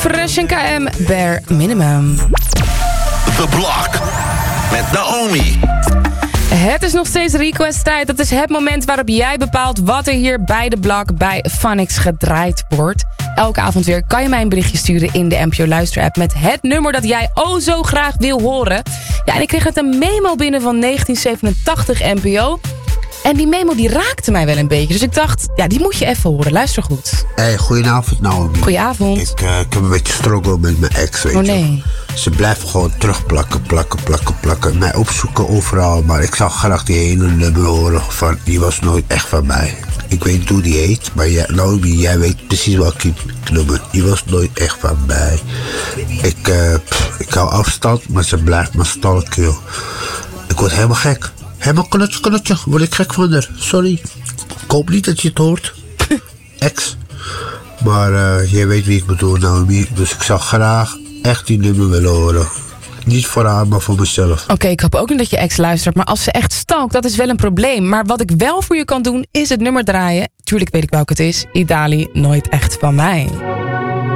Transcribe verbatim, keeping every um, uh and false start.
Fresh en K M, Bare Minimum. The Block met Naomi. Het is nog steeds request tijd. Dat is het moment waarop jij bepaalt wat er hier bij de Block bij Phonix gedraaid wordt. Elke avond weer kan je mij een berichtje sturen in de N P O Luisterapp met het nummer dat jij oh zo graag wil horen. Ja, en ik kreeg net een memo binnen van negentien zevenentachtig N P O. En die memo die raakte mij wel een beetje. Dus ik dacht, ja, die moet je even horen. Luister goed. Hey, goedenavond Naomi. Goedenavond. Ik, uh, ik heb een beetje struggle met mijn ex, weet Oh nee. je. Ze blijft gewoon terugplakken, plakken, plakken, plakken. Mij opzoeken overal. Maar ik zou graag die ene nummer horen van, die was nooit echt van mij. Ik weet niet hoe die heet. Maar jij, Naomi, jij weet precies welke nummer. Die was nooit echt van mij. Ik, uh, pff, ik hou afstand, maar ze blijft me stalken, joh. Ik word helemaal gek. Helemaal knutje, knutje. Word ik gek van haar. Sorry. Ik hoop niet dat je het hoort. Ex. Maar uh, jij weet wie ik bedoel, Naomi. Dus ik zou graag echt die nummer willen horen. Niet voor haar, maar voor mezelf. Oké, okay, ik hoop ook niet dat je ex luistert. Maar als ze echt stalkt, dat is wel een probleem. Maar wat ik wel voor je kan doen, is het nummer draaien. Tuurlijk weet ik welke het is. Idali, nooit echt van mij.